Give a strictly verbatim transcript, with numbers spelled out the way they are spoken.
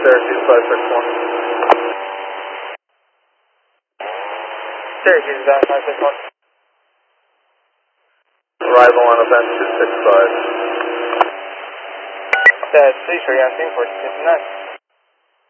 Syracuse five six one. Syracuse down five six one. Arrival on event two six five. That's three for Yankee for six nine.